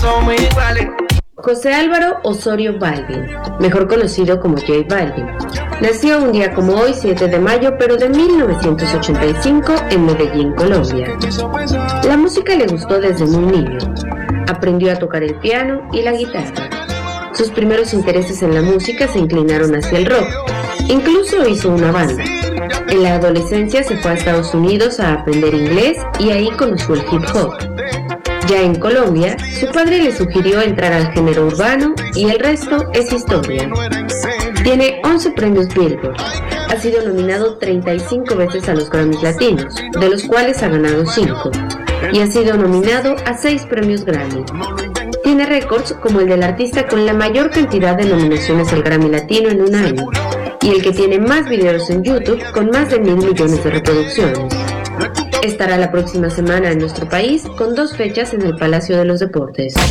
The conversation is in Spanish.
somos iguales. José Álvaro Osorio Balvin, mejor conocido como J Balvin, nació un día como hoy, 7 de mayo, pero de 1985 en Medellín, Colombia. La música le gustó desde muy niño. Aprendió a tocar el piano y la guitarra. Sus primeros intereses en la música se inclinaron hacia el rock. Incluso hizo una banda. En la adolescencia se fue a Estados Unidos a aprender inglés y ahí conoció el hip hop. Ya en Colombia, su padre le sugirió entrar al género urbano y el resto es historia. Tiene 11 premios Billboard. Ha sido nominado 35 veces a los Grammys Latinos, de los cuales ha ganado 5. Y ha sido nominado a 6 premios Grammy. Tiene récords como el del artista con la mayor cantidad de nominaciones al Grammy Latino en un año, y el que tiene más videos en YouTube con más de 1.000 millones de reproducciones. Estará la próxima semana en nuestro país con 2 fechas en el Palacio de los Deportes.